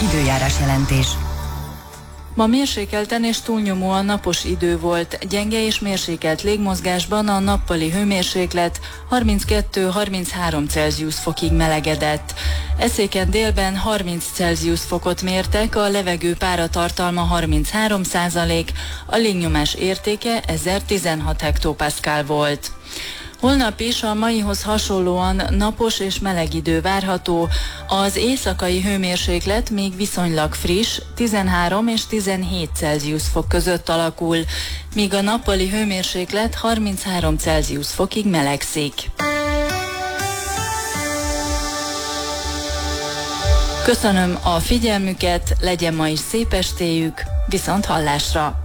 Időjárás jelentés. Ma mérsékelten és túlnyomóan napos idő volt, gyenge és mérsékelt légmozgásban a nappali hőmérséklet 32-33 Celsius fokig melegedett. Eszéken délben 30 Celsius fokot mértek, a levegő páratartalma 33%, a légnyomás értéke 1016 hektopaszkál volt. Holnap is a maihoz hasonlóan napos és meleg idő várható, az éjszakai hőmérséklet még viszonylag friss, 13 és 17 Celsius fok között alakul, míg a nappali hőmérséklet 33 Celsius fokig melegszik. Köszönöm a figyelmüket, legyen ma is szép estéjük, viszont hallásra!